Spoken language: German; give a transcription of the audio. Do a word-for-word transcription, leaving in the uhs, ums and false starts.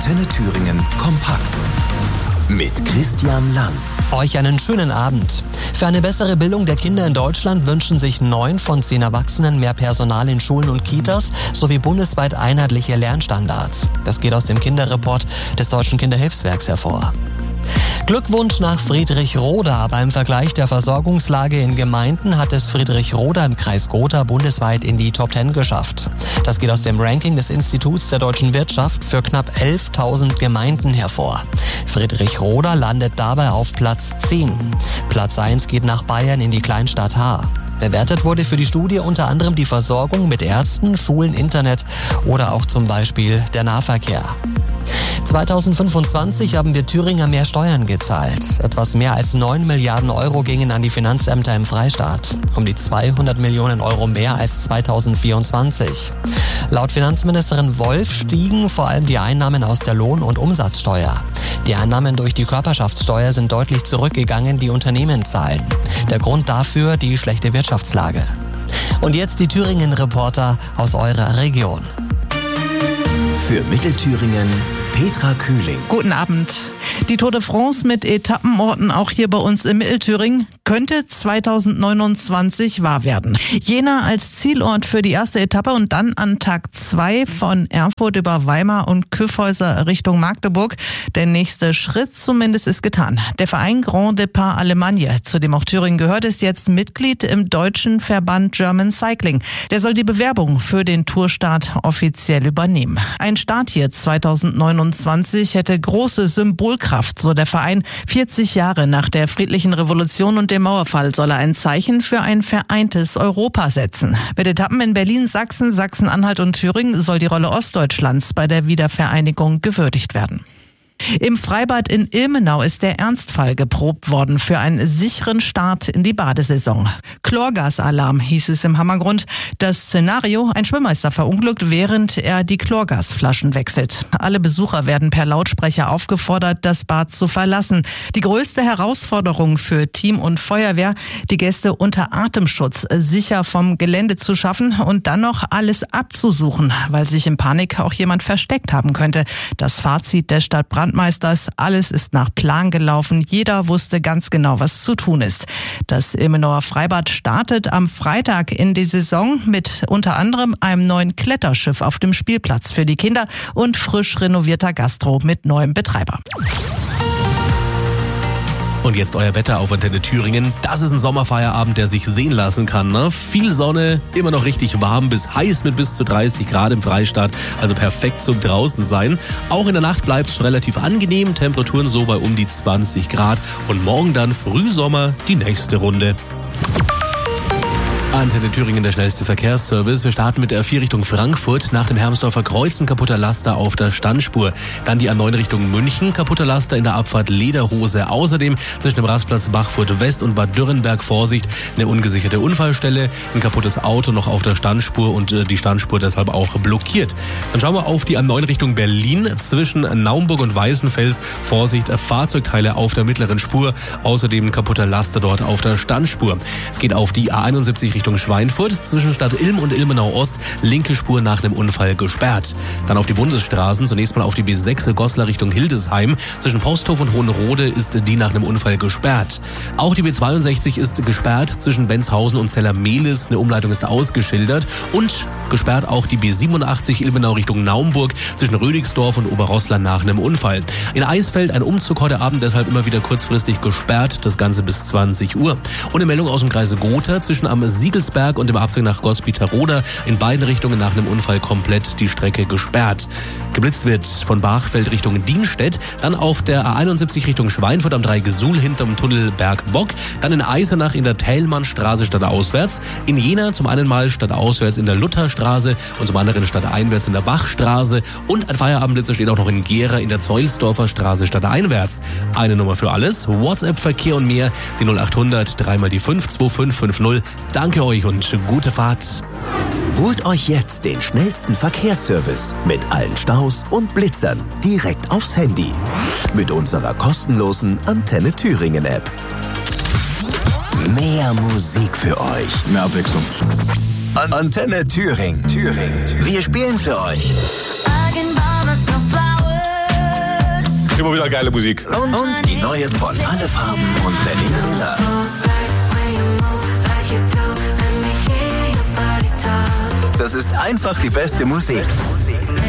Antenne Thüringen kompakt mit Christian Lang. Euch einen schönen Abend. Für eine bessere Bildung der Kinder in Deutschland wünschen sich neun von zehn Erwachsenen mehr Personal in Schulen und Kitas sowie bundesweit einheitliche Lernstandards. Das geht aus dem Kinderreport des Deutschen Kinderhilfswerks hervor. Glückwunsch nach Friedrichroda. Beim Vergleich der Versorgungslage in Gemeinden hat es Friedrichroda im Kreis Gotha bundesweit in die Top zehn geschafft. Das geht aus dem Ranking des Instituts der deutschen Wirtschaft für knapp elftausend Gemeinden hervor. Friedrichroda landet dabei auf Platz zehn. Platz eins geht nach Bayern in die Kleinstadt Haar. Bewertet wurde für die Studie unter anderem die Versorgung mit Ärzten, Schulen, Internet oder auch zum Beispiel der Nahverkehr. zweitausendfünfundzwanzig haben wir Thüringer mehr Steuern gezahlt. Etwas mehr als neun Milliarden Euro gingen an die Finanzämter im Freistaat. Um die zweihundert Millionen Euro mehr als zweitausendvierundzwanzig. Laut Finanzministerin Wolf stiegen vor allem die Einnahmen aus der Lohn- und Umsatzsteuer. Die Einnahmen durch die Körperschaftssteuer sind deutlich zurückgegangen, die Unternehmen zahlen. Der Grund dafür die schlechte Wirtschaftslage. Und jetzt die Thüringen-Reporter aus eurer Region. Für Mittelthüringen Petra Kühling. Guten Abend. Die Tour de France mit Etappenorten auch hier bei uns in Mittelthüringen könnte zweitausendneunundzwanzig wahr werden. Jena als Zielort für die erste Etappe und dann an Tag zwei von Erfurt über Weimar und Kyffhäuser Richtung Magdeburg. Der nächste Schritt zumindest ist getan. Der Verein Grand Départ Allemagne, zu dem auch Thüringen gehört, ist jetzt Mitglied im deutschen Verband German Cycling. Der soll die Bewerbung für den Tourstart offiziell übernehmen. Ein Start hier zweitausendneunundzwanzig hätte große Symbolkraft, so der Verein. vierzig Jahre nach der friedlichen Revolution und dem Mauerfall soll er ein Zeichen für ein vereintes Europa setzen. Mit Etappen in Berlin, Sachsen, Sachsen-Anhalt und Thüringen soll die Rolle Ostdeutschlands bei der Wiedervereinigung gewürdigt werden. Im Freibad in Ilmenau ist der Ernstfall geprobt worden für einen sicheren Start in die Badesaison. Chlorgasalarm hieß es im Hammergrund. Das Szenario: ein Schwimmmeister verunglückt, während er die Chlorgasflaschen wechselt. Alle Besucher werden per Lautsprecher aufgefordert, das Bad zu verlassen. Die größte Herausforderung für Team und Feuerwehr: die Gäste unter Atemschutz sicher vom Gelände zu schaffen und dann noch alles abzusuchen, weil sich in Panik auch jemand versteckt haben könnte. Das Fazit der Stadt Brandmeisters: alles ist nach Plan gelaufen. Jeder wusste ganz genau, was zu tun ist. Das Ilmenauer Freibad startet am Freitag in die Saison mit unter anderem einem neuen Kletterschiff auf dem Spielplatz für die Kinder und frisch renovierter Gastro mit neuem Betreiber. Und jetzt euer Wetter auf Antenne Thüringen. Das ist ein Sommerfeierabend, der sich sehen lassen kann. Ne? Viel Sonne, immer noch richtig warm bis heiß mit bis zu dreißig Grad im Freistaat. Also perfekt zum draußen sein. Auch in der Nacht bleibt es relativ angenehm. Temperaturen so bei um die zwanzig Grad. Und morgen dann Frühsommer die nächste Runde. Antenne Thüringen, der schnellste Verkehrsservice. Wir starten mit der A vier Richtung Frankfurt. Nach dem Hermsdorfer Kreuz ein kaputter Laster auf der Standspur. Dann die A neun Richtung München, kaputter Laster in der Abfahrt Lederhose. Außerdem zwischen dem Rastplatz Bachfurt West und Bad Dürrenberg Vorsicht, eine ungesicherte Unfallstelle, ein kaputtes Auto noch auf der Standspur und die Standspur deshalb auch blockiert. Dann schauen wir auf die A neun Richtung Berlin. Zwischen Naumburg und Weißenfels Vorsicht, Fahrzeugteile auf der mittleren Spur. Außerdem ein kaputter Laster dort auf der Standspur. Es geht auf die A einundsiebzig Richtung Schweinfurt, zwischen Stadt Ilm und Ilmenau Ost, linke Spur nach einem Unfall gesperrt. Dann auf die Bundesstraßen, zunächst mal auf die B sechs Goslar Richtung Hildesheim. Zwischen Posthof und Hohenrode ist die nach einem Unfall gesperrt. Auch die B zweiundsechzig ist gesperrt, zwischen Benzhausen und Zellermehlis, eine Umleitung ist ausgeschildert. Und gesperrt auch die B siebenundachtzig Ilmenau Richtung Naumburg, zwischen Rödigsdorf und Oberrossland nach einem Unfall. In Eisfeld ein Umzug heute Abend, deshalb immer wieder kurzfristig gesperrt, das Ganze bis zwanzig Uhr. Und eine Meldung aus dem Kreise Gotha, zwischen am Siegelsberg und dem Abzweig nach Gospitaroda in beiden Richtungen nach einem Unfall komplett die Strecke gesperrt. Geblitzt wird von Bachfeld Richtung Dienstedt, dann auf der A einundsiebzig Richtung Schweinfurt am Dreigesuhl hinterm Tunnel Bergbock, dann in Eisenach in der Thälmannstraße stadtauswärts, in Jena zum einen mal stadtauswärts in der Lutherstraße und zum anderen stadteinwärts in der Bachstraße und ein Feierabendblitzer steht auch noch in Gera in der Zeulsdorfer Straße stadteinwärts. Eine Nummer für alles, WhatsApp-Verkehr und mehr, die null achthundert, dreimal die fünf, zwei fünf fünf null. Danke euch und gute Fahrt. Holt euch jetzt den schnellsten Verkehrsservice mit allen Staus und Blitzern direkt aufs Handy. Mit unserer kostenlosen Antenne Thüringen App. Mehr Musik für euch. Mehr Abwechslung. An Antenne Thüringen. Thüringen. Wir spielen für euch. I can buy myself flowers. immer wieder geile Musik. Und, und die neue von Alle Farben und Berlin Miller. Das ist einfach die beste Musik.